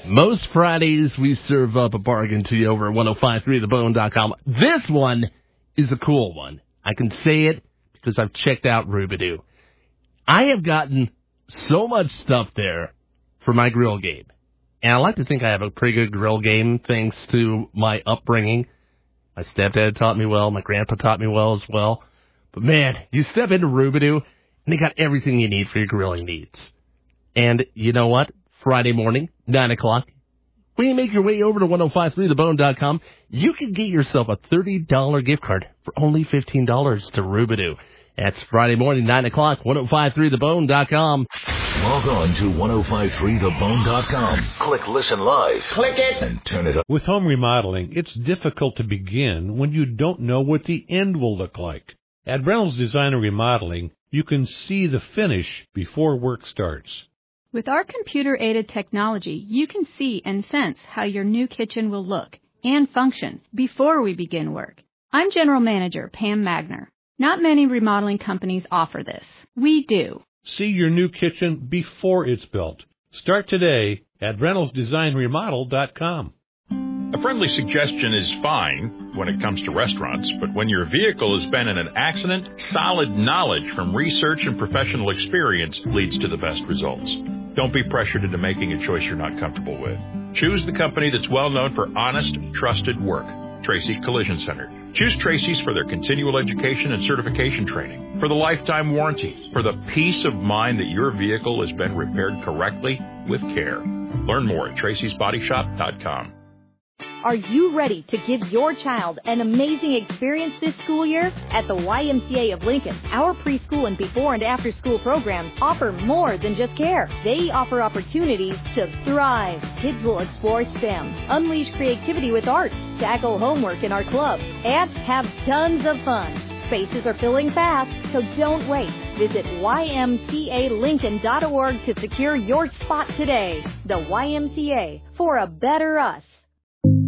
Most Fridays, we serve up a bargain to you over at 1053thebone.com. This one is a cool one. I can say it because I've checked out Rubidoo. I have gotten so much stuff there for my grill game. And I like to think I have a pretty good grill game thanks to my upbringing. My stepdad taught me well. My grandpa taught me well as well. But, man, you step into Rubidoo, and they got everything you need for your grilling needs. And you know what? Friday morning, 9 o'clock, when you make your way over to 1053thebone.com, you can get yourself a $30 gift card for only $15 to Rubidoo. That's Friday morning, 9 o'clock, 1053thebone.com. Log on to 1053thebone.com. Click Listen Live. Click it. And turn it up. With home remodeling, it's difficult to begin when you don't know what the end will look like. At Reynolds Design and Remodeling, you can see the finish before work starts. With our computer-aided technology, you can see and sense how your new kitchen will look and function before we begin work. I'm General Manager Pam Magner. Not many remodeling companies offer this. We do. See your new kitchen before it's built. Start today at reynoldsdesignremodel.com. A friendly suggestion is fine when it comes to restaurants, but when your vehicle has been in an accident, solid knowledge from research and professional experience leads to the best results. Don't be pressured into making a choice you're not comfortable with. Choose the company that's well known for honest, trusted work. Tracy's Collision Center. Choose Tracy's for their continual education and certification training, for the lifetime warranty, for the peace of mind that your vehicle has been repaired correctly with care. Learn more at tracysbodyshop.com. Are you ready to give your child an amazing experience this school year? At the YMCA of Lincoln, our preschool and before and after school programs offer more than just care. They offer opportunities to thrive. Kids will explore STEM, unleash creativity with art, tackle homework in our clubs, and have tons of fun. Spaces are filling fast, so don't wait. Visit ymcalincoln.org to secure your spot today. The YMCA, for a better us.